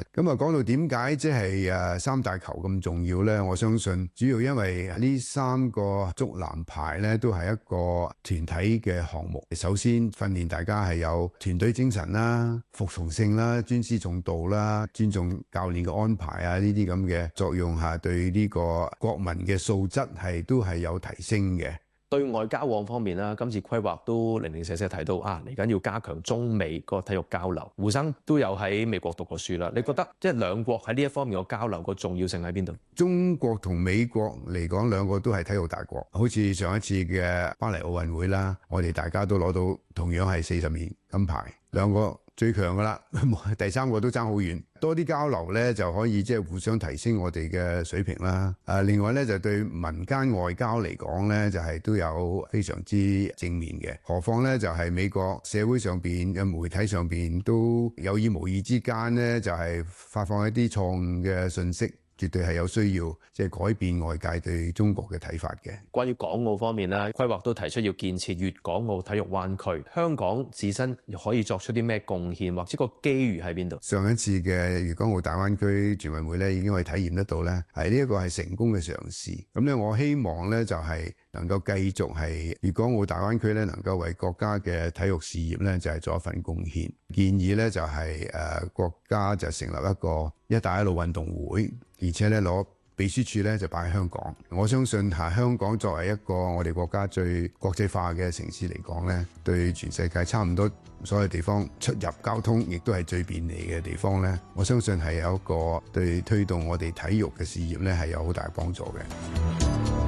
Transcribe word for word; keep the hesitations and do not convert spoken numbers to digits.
咁啊，講到點解即係誒三大球咁重要咧？我相信主要因為呢三個足籃排咧都係一個團體嘅項目。首先訓練大家係有團隊精神啦、服從性啦、尊師重道啦、尊重教練嘅安排啊，呢啲咁嘅作用下，對呢個國民嘅素質係都係有提升嘅。 對外交往方面啦，今次規劃都零零舍舍提到啊，嚟緊要加強中美個體育交流。胡生都有喺美國讀過書啦，你覺得即係兩國喺呢一方面個交流個重要性喺邊度？ 中國同美國嚟講，兩個都係體育大國，好似上一次嘅巴黎奧運會啦，我哋大家都攞到同樣係四十面金牌，兩個最強噶啦，第三個都爭好遠。多啲交流咧，就可以即係互相提升我哋嘅水平啦。誒，另外咧就對民間外交嚟講咧，就係都有非常之正面嘅。何況咧就係美國社會上邊嘅媒體上邊都有意無意之間咧，就係發放一啲錯誤嘅信息。絕對係有需要，即係改變外界對中國嘅睇法嘅。 關於港澳方面咧，規劃都提出要建設粵港澳體育灣區，香港自身可以作出啲咩貢獻，或者個機遇喺邊度？ 上一次嘅粵港澳大灣區全運會咧，已經可以體驗得到咧，係呢一個係成功嘅嘗試。咁咧，我希望咧就係能夠繼續係粵港澳大灣區咧，能夠為國家嘅體育事業咧，就係做一份貢獻。建議咧就係誒國家就成立一個一帶一路運動會。而且咧攞秘書處咧就擺喺香港，我相信嚇香港作為一個我哋國家最國際化嘅城市嚟講咧，對全世界差唔多所有地方出入交通，亦都係最便利嘅地方咧。我相信係有一個對推動我哋體育嘅事業咧係有好大幫助嘅。